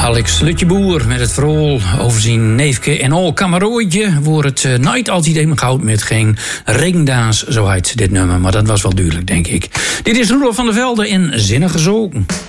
Alex Lutjeboer met het verhaal over zijn neefke en al kamerooitje. Voor het nooit altijd even goud met geen regendaas, zo heet dit nummer. Maar dat was wel duidelijk, denk ik. Dit is Roelof van der Velde in Zinnige Zoeken.